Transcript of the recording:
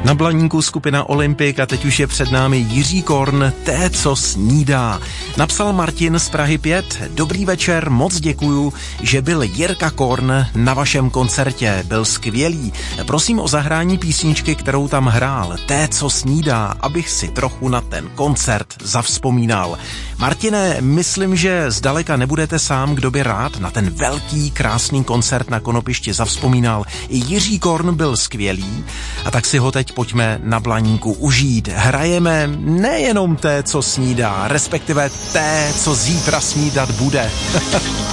Na Blaníku skupina Olympik a teď už je před námi Jiří Korn, Té, co snídá. Napsal Martin z Prahy 5. Dobrý večer, moc děkuju, že byl Jirka Korn na vašem koncertě. Byl skvělý. Prosím o zahrání písničky, kterou tam hrál. Té, co snídá, abych si trochu na ten koncert zavzpomínal. Martine, myslím, že zdaleka nebudete sám, kdo by rád na ten velký, krásný koncert na Konopišti zavzpomínal. I Jiří Korn byl skvělý a tak si ho teď pojďme na Blaníku užít. Hrajeme nejenom Té, co snídá, respektive Té, co zítra snídat bude.